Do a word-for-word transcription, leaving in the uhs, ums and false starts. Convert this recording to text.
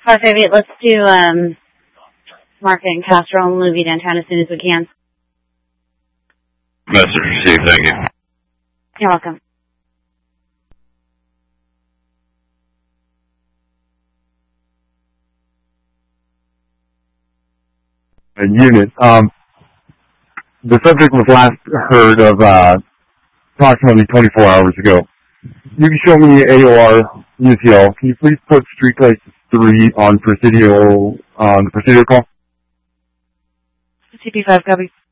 five five eight, let's do um, Market and Castro and Louis downtown as soon as we can. Message received, thank you. You're welcome. A unit. Um, the subject was last heard of uh, approximately twenty-four hours ago. You can show me A O R U C L. Can you please put Street Light three on Presidio on the Presidio call? C P five, copy.